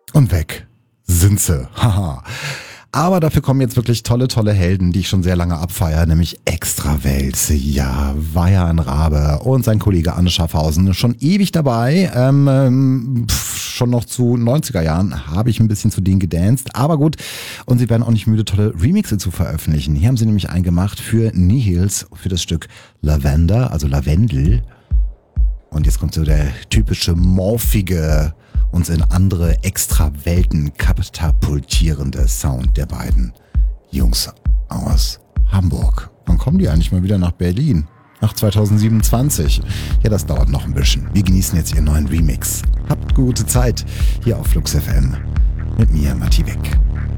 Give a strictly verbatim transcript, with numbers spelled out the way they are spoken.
Und weg sind sie. Haha. Aber dafür kommen jetzt wirklich tolle, tolle Helden, die ich schon sehr lange abfeiere, nämlich Extrawelt. Ja, Weiher Rabe und sein Kollege Anne Schaffhausen, schon ewig dabei. Ähm, pf, schon noch zu neunziger Jahren habe ich ein bisschen zu denen gedanced. Aber gut, und sie werden auch nicht müde, tolle Remixe zu veröffentlichen. Hier haben sie nämlich einen gemacht für Nihils, für das Stück Lavender, also Lavendel. Und jetzt kommt so der typische morphige, uns in andere Extrawelten katapultierende Sound der beiden Jungs aus Hamburg. Wann kommen die eigentlich mal wieder nach Berlin? Nach zwanzig siebenundzwanzig. Ja, das dauert noch ein bisschen. Wir genießen jetzt ihren neuen Remix. Habt gute Zeit hier auf Flux F M. Mit mir, Matti Weck.